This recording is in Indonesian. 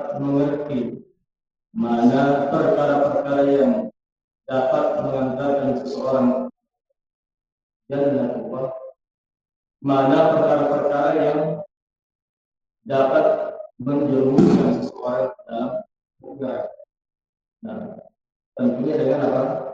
mengerti mana perkara-perkara yang dapat mengantarkan seseorang jannatullah, mana perkara-perkara yang dapat menjerumuskan seseorang dalam surga. Nah, tentunya dengan apa?